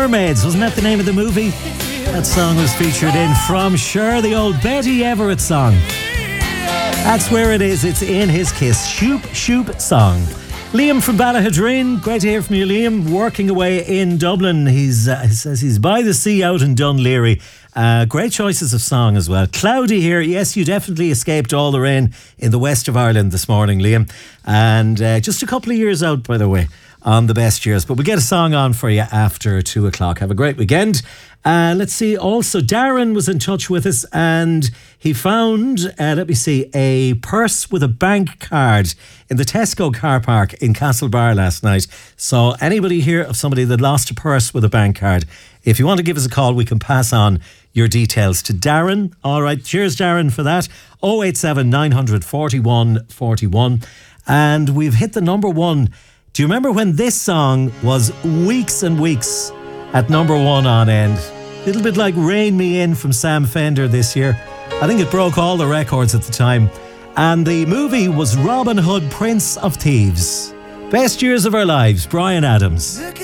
Mermaids, wasn't that the name of the movie? That song was featured in From Cher, the old Betty Everett song. That's where it is. It's in his Kiss Shoop Shoop song. Liam from Ballahadreen, great to hear from you, Liam. Working away in Dublin. He says he's by the sea out in Dunleary. Great choices of song as well. Cloudy here. Yes, you definitely escaped all the rain in the west of Ireland this morning, Liam. And just a couple of years out, by the way, on the best years. But we'll get a song on for you after 2 o'clock. Have a great weekend. Let's see. Also, Darren was in touch with us and he found, a purse with a bank card in the Tesco car park in Castlebar last night. So anybody here of somebody that lost a purse with a bank card, if you want to give us a call, we can pass on your details to Darren. All right. Cheers, Darren, for that. 087 941 41. And we've hit the number one. Do you remember when this song was weeks and weeks at number one on end? A little bit like Rain Me In from Sam Fender this year. I think it broke all the records at the time. And the movie was Robin Hood, Prince of Thieves. Best years of our lives, Bryan Adams.